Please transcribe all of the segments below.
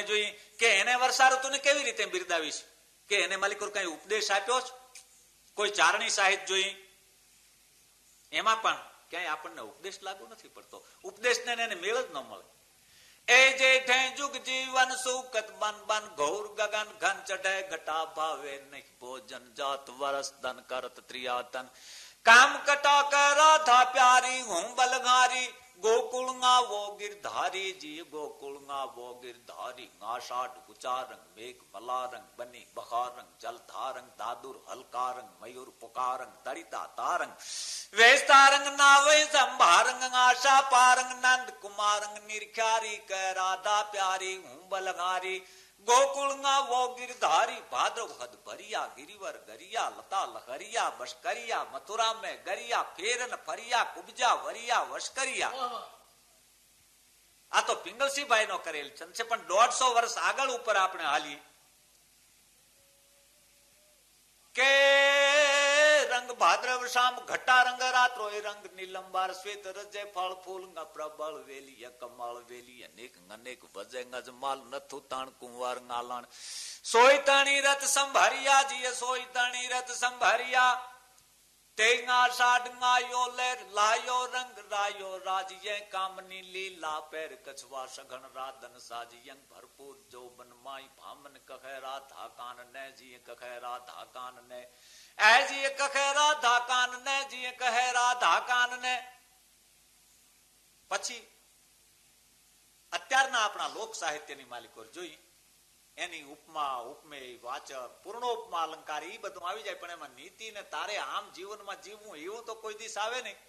જોઈએ કે એને વર્ષા ઋતુને કેવી રીતે બિરદાવીશ, કે એને માલિકોર કઈ ઉપદેશ આપ્યો છે, કોઈ ચારણી સાહિત્ય જોઈ એમાં પણ ક્યાંય આપણને ઉપદેશ લાગુ નથી પડતો. ઉપદેશ ને એને મેળ જ ન મળે. એ જેઠે જુગ જીવન સુકત બન બન ઘોર ગગન ઘન ચઢે ઘટા ભાવે નહીં ભોજન જાત વરસ ધન કરત ત્રિયાતન કામ કટા કરા થા પ્યારી હું બલઘારી ગોકુળ વો ગિરધારી જી ગોકુળ વો ગિરધારી આષાઢ ગુચારંગ મેઘ મલારંગ બની બહારંગ જલધારંગ દાદુર હલકારંગ મયુર પુકારંગ તરિતા તારંગ વેસ્તારંગ નાવે સંભારંગ આશા પારંગ નંદ કુમારંગ નિરખ્યારી કે રાધા પ્યારી હું બલઘારી ગોકુળ વો ગિરધારી ભાદ્રવ હદ ભરિયા ગિરિવર ગરિયા લતા લહરિયા બશકરિયા મથુરા મેં ગરિયા ફેરન ફરિયા કુબજા વરિયા વશકરિયા. આ તો પિંગલસિંહભાઈ નો કરેલ છે, પણ 150 વર્ષ આગળ ઉપર આપણે હાલી કે રંગ ભાદ્રવ શામ ઘટા રંગ રાત્રો રંગ નીલંબાર શ્વેત રજે ફળ ફૂલ પ્રબળ વેલી કમળ વેલી અનેક અનેક વજે ગજમાલ નથુ તાણ કુંવાર ગાલણ સોય તણી રથ સંભારિયા જીએ સોય તણી રથ સંભારિયા તેંગા સાડંગા યો લેર લાયો રંગ રાયો રાજ્ય કામની લીલા પેર કછવા સઘન રાધન સાજિયં ભરપૂર જોબન માઈ ભામન કહે રાધા કાન ને જી કહે રાધા કાન ને એજી કહે રાધા કાન ને જી કહે રાધા કાન ને. પછી અત્યારના આપણા લોક સાહિત્યની માલિકો જોઈ એની ઉપમા ઉપમેય વાચક પૂર્ણોપમા અલંકાર એ બધું આવી જાય, પણ એમાં નીતિ ને તારે આમ જીવનમાં જીવવું એવું તો કોઈ દિવસ આવે નહીં.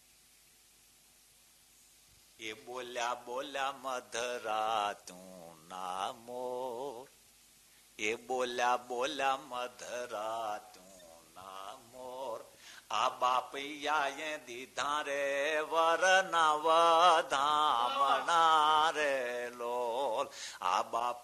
એ બોલ્યા બોલ્યા મધરા તું ના મોર, એ બોલ્યા બોલ્યા મધરા તું ના મોર આ બાપૈયા દીધા રે વર ના વધામણા રે લોલ આ બાપ